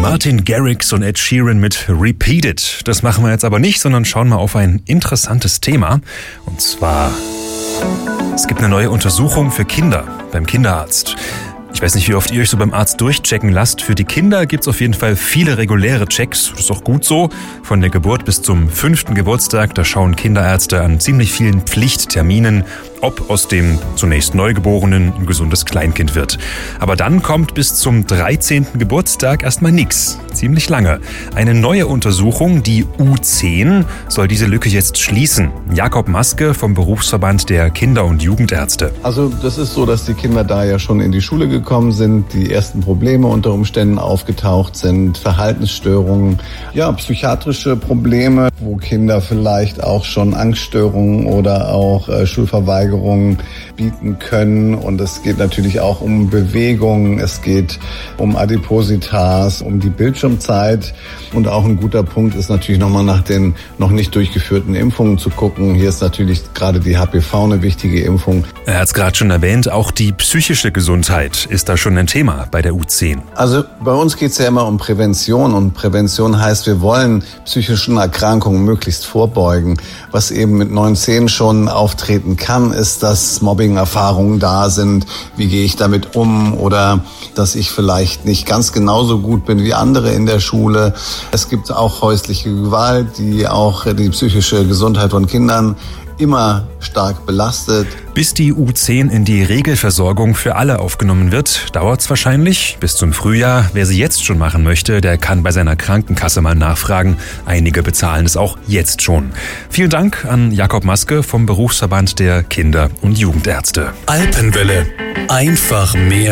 Martin Garrix und Ed Sheeran mit Repeat It. Das machen wir jetzt aber nicht, sondern schauen mal auf ein interessantes Thema. Und zwar, es gibt eine neue Untersuchung für Kinder beim Kinderarzt. Ich weiß nicht, wie oft ihr euch so beim Arzt durchchecken lasst. Für die Kinder gibt's auf jeden Fall viele reguläre Checks. Das ist auch gut so. Von der Geburt bis zum 5. Geburtstag, da schauen Kinderärzte an ziemlich vielen Pflichtterminen, ob aus dem zunächst Neugeborenen ein gesundes Kleinkind wird. Aber dann kommt bis zum 13. Geburtstag erstmal nichts. Ziemlich lange. Eine neue Untersuchung, die U10, soll diese Lücke jetzt schließen. Jakob Maske vom Berufsverband der Kinder- und Jugendärzte. Also das ist so, dass die Kinder da ja schon in die Schule gekommen sind, die ersten Probleme unter Umständen aufgetaucht sind, Verhaltensstörungen, ja, psychiatrische Probleme, wo Kinder vielleicht auch schon Angststörungen oder auch Schulverweigerungen bieten können. Und es geht natürlich auch um Bewegung, es geht um Adipositas, um die Bildschirmzeit. Und auch ein guter Punkt ist natürlich nochmal nach den noch nicht durchgeführten Impfungen zu gucken. Hier ist natürlich gerade die HPV eine wichtige Impfung. Er hat es gerade schon erwähnt, auch die psychische Gesundheit ist da schon ein Thema bei der U10. Also bei uns geht es ja immer um Prävention und Prävention heißt, wir wollen psychischen Erkrankungen möglichst vorbeugen. Was eben mit 9-10 schon auftreten kann, ist, dass Mobbing-Erfahrungen da sind. Wie gehe ich damit um? Oder dass ich vielleicht nicht ganz genauso gut bin wie andere in der Schule. Es gibt auch häusliche Gewalt, die auch die psychische Gesundheit von Kindern immer stark belastet. Bis die U10 in die Regelversorgung für alle aufgenommen wird, dauert es wahrscheinlich bis zum Frühjahr. Wer sie jetzt schon machen möchte, der kann bei seiner Krankenkasse mal nachfragen. Einige bezahlen es auch jetzt schon. Vielen Dank an Jakob Maske vom Berufsverband der Kinder- und Jugendärzte. Alpenwelle. Einfach mehr